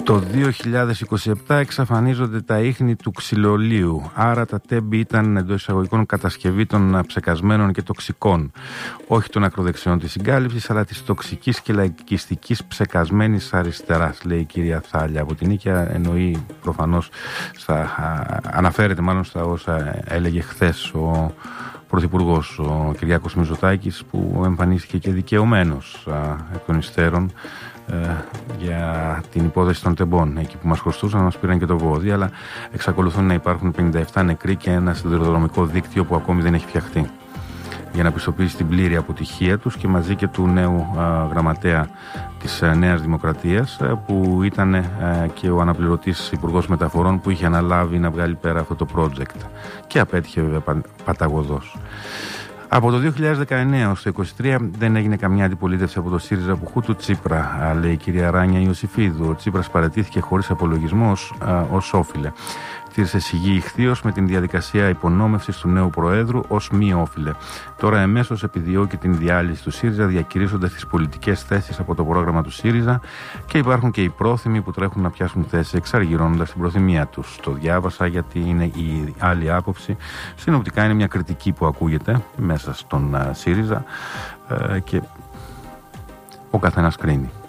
Το 2027 εξαφανίζονται τα ίχνη του ξυλολίου, άρα τα τέμπη ήταν εντός εισαγωγικών κατασκευή των ψεκασμένων και τοξικών, όχι των ακροδεξιών της συγκάλυψης, αλλά της τοξικής και λαϊκιστικής ψεκασμένης αριστεράς, λέει η κυρία Θάλια. Από την Νίκαια εννοεί προφανώς, αναφέρεται μάλλον στα όσα έλεγε χθες ο Πρωθυπουργός, ο Κυριάκος Μητσοτάκης, που εμφανίστηκε και δικαιωμένος εκ των υστέρων για την υπόθεση των τεμπών. Εκεί που μας χρωστούσαν, μας πήραν και το βόδι, αλλά εξακολουθούν να υπάρχουν 57 νεκροί και ένα σιδηροδρομικό δίκτυο που ακόμη δεν έχει φτιαχτεί. Για να πιστοποιήσει την πλήρη αποτυχία τους, και μαζί και του νέου γραμματέα της Νέας Δημοκρατίας, που ήταν και ο αναπληρωτής Υπουργός Μεταφορών, που είχε αναλάβει να βγάλει πέρα αυτό το project και απέτυχε βέβαια παταγωδός. Από το 2019 ως το 2023 δεν έγινε καμιά αντιπολίτευση από το ΣΥΡΙΖΑ που του Τσίπρα, λέει η κυρία Ράνια Ιωσήφιδου. Ο Τσίπρας παραιτήθηκε χωρίς απολογισμό ως όφιλε. Τήρησε σιγή ηχθείως με την διαδικασία υπονόμευσης του νέου Προέδρου ως μη όφιλε. Τώρα εμέσως επιδιώκει την διάλυση του ΣΥΡΙΖΑ, διακηρύσσοντας τις πολιτικές θέσεις από το πρόγραμμα του ΣΥΡΙΖΑ, και υπάρχουν και οι πρόθυμοι που τρέχουν να πιάσουν θέσεις εξαργυρώνοντας την προθυμία τους. Το διάβασα γιατί είναι η άλλη άποψη. Συνοπτικά είναι μια κριτική που ακούγεται μέσα στον ΣΥΡΙΖΑ και ο καθένας κρίνει.